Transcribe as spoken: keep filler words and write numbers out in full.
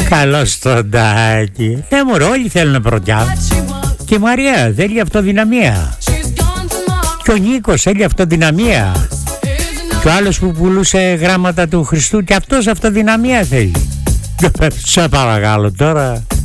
Καλώς τον Τάκη. Ναι μωρέ, όλοι θέλουν πρωτιά. Και η Μαρία θέλει αυτοδυναμία. Και ο Νίκος θέλει αυτοδυναμία. Και ο άλλος που πουλούσε γράμματα του Χριστού, και αυτός αυτοδυναμία θέλει. Σε παρακαλώ τώρα.